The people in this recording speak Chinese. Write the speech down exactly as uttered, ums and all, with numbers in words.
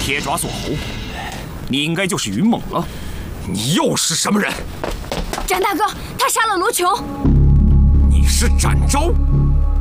铁爪锁喉，你应该就是云猛了。 你又是什么人？ 展大哥，他杀了罗琼。 你是展昭？